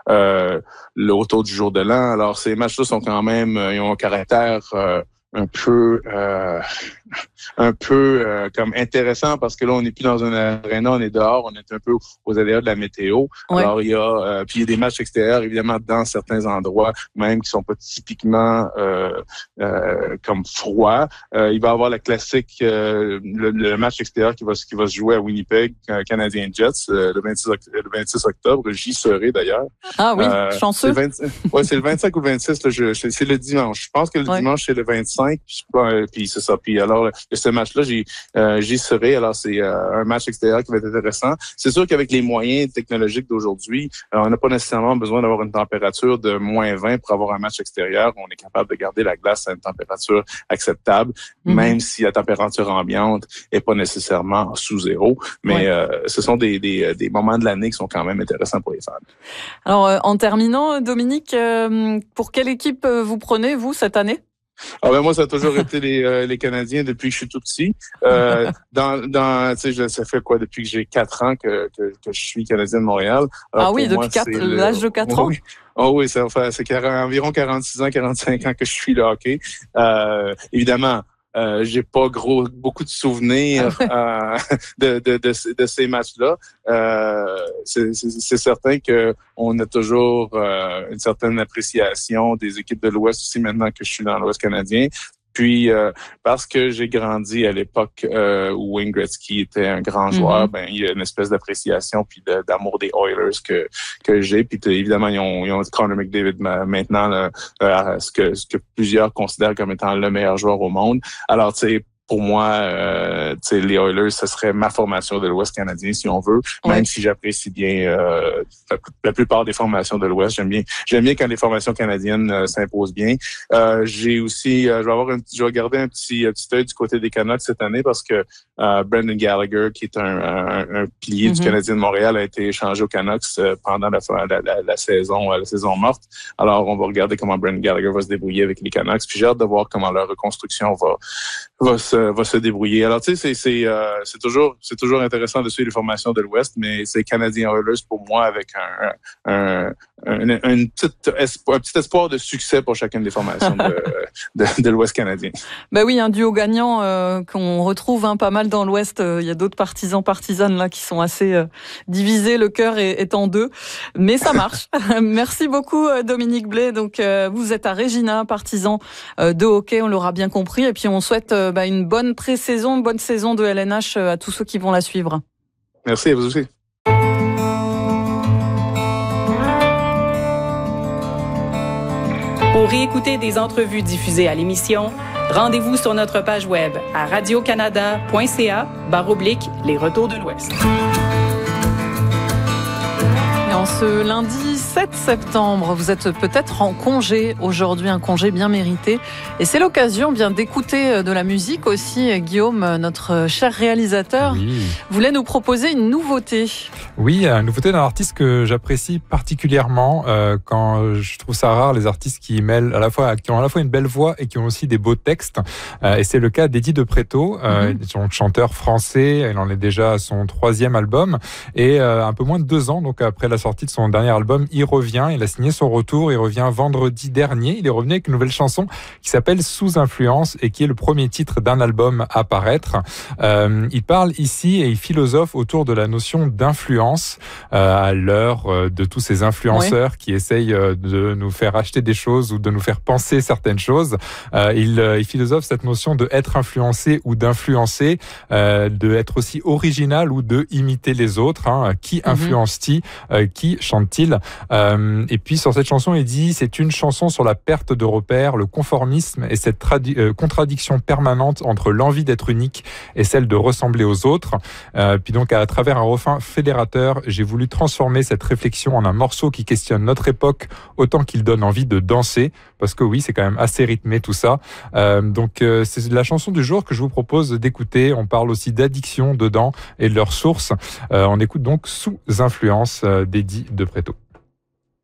autour du jour de l'an. Alors, ces matchs-là sont quand même, ils ont un caractère un peu comme intéressant parce que là, on n'est plus dans un aréna, on est dehors, on est un peu aux aléas de la météo. Ouais. Alors, il y a des matchs extérieurs, évidemment, dans certains endroits, même qui sont pas typiquement comme froids. Il va y avoir la classique, le match extérieur qui va se jouer à Winnipeg, Canadiens Jets, le 26 octobre. J'y serai d'ailleurs. Ah oui, chanceux. C'est le 25 ou le 26, là, c'est le dimanche. Je pense que le dimanche, c'est le 25, puis c'est ça. Puis alors, ce match-là, j'y serai. Alors, c'est un match extérieur qui va être intéressant. C'est sûr qu'avec les moyens technologiques d'aujourd'hui, on n'a pas nécessairement besoin d'avoir une température de moins 20 pour avoir un match extérieur. On est capable de garder la glace à une température acceptable, même si la température ambiante est pas nécessairement sous zéro. Mais ce sont des moments de l'année qui sont quand même intéressants pour les fans. Alors, en terminant, Dominique, pour quelle équipe vous prenez, vous, cette année? Moi, ça a toujours été les Canadiens depuis que je suis tout petit. Ça fait quoi depuis que j'ai 4 ans que je suis Canadien de Montréal. Alors, oui, depuis l'âge de 4 ans? Oui. Oui, c'est environ 46 ans, 45 ans que je suis le hockey. Évidemment, j'ai pas beaucoup de souvenirs de ces matchs-là. C'est certain que on a toujours une certaine appréciation des équipes de l'Ouest aussi maintenant que je suis dans l'Ouest canadien. Puis, parce que j'ai grandi à l'époque où Wayne Gretzky était un grand joueur, il y a une espèce d'appréciation puis d'amour des Oilers que j'ai. Puis évidemment, ils ont Connor McDavid maintenant, ce que plusieurs considèrent comme étant le meilleur joueur au monde. Alors, tu sais, pour moi, les Oilers, ce serait ma formation de l'Ouest canadien, si on veut, même si j'apprécie bien la plupart des formations de l'Ouest. J'aime bien quand les formations canadiennes s'imposent bien. J'ai aussi, je vais garder un petit œil du côté des Canucks cette année parce que Brendan Gallagher, qui est un pilier du Canadien de Montréal, a été échangé aux Canucks pendant la saison morte. Alors, on va regarder comment Brendan Gallagher va se débrouiller avec les Canucks. Puis j'ai hâte de voir comment leur reconstruction va se débrouiller. Alors, tu sais, c'est toujours intéressant de suivre les formations de l'Ouest, mais c'est Canadiens Oilers pour moi avec un petit espoir de succès pour chacune des formations de l'Ouest canadien. Oui, un duo gagnant qu'on retrouve pas mal dans l'Ouest. Il y a d'autres partisanes là qui sont assez divisés. Le cœur est en deux, mais ça marche. Merci beaucoup, Dominique Blais. Donc, vous êtes à Regina, partisan de hockey, on l'aura bien compris. Et puis, on souhaite une bonne pré-saison, une bonne saison de LNH à tous ceux qui vont la suivre. Merci à vous aussi. Pour réécouter des entrevues diffusées à l'émission, rendez-vous sur notre page web à radiocanada.ca/les Retours de l'Ouest. En ce lundi 7 septembre, vous êtes peut-être en congé aujourd'hui, un congé bien mérité. Et c'est l'occasion bien d'écouter de la musique aussi. Guillaume, notre cher réalisateur, voulait nous proposer une nouveauté. Oui, une nouveauté d'un artiste que j'apprécie particulièrement quand je trouve ça rare, les artistes qui ont à la fois une belle voix et qui ont aussi des beaux textes. Et c'est le cas d'Eddie de Pretto, chanteur français. Il en est déjà à son 3e album. Et un peu moins de 2 ans, donc après la sortie de son dernier album, il revient. Il a signé son retour. Il revient vendredi dernier. Il est revenu avec une nouvelle chanson qui s'appelle Sous influence et qui est le premier titre d'un album à paraître. Il parle ici et il philosophe autour de la notion d'influence à l'heure de tous ces influenceurs qui essayent de nous faire acheter des choses ou de nous faire penser certaines choses. Il philosophe cette notion de être influencé ou d'influencer, de être aussi original ou de imiter les autres. Qui influence-t-il? Qui chante-t-il? Et puis sur cette chanson, il dit c'est une chanson sur la perte de repères, le conformisme et cette contradiction permanente entre l'envie d'être unique et celle de ressembler aux autres. Puis donc à travers un refrain fédérateur, j'ai voulu transformer cette réflexion en un morceau qui questionne notre époque autant qu'il donne envie de danser, parce que oui, c'est quand même assez rythmé tout ça. Donc c'est la chanson du jour que je vous propose d'écouter. On parle aussi d'addiction dedans et de leurs sources. On écoute donc Sous influence d'Eddie de Pretto.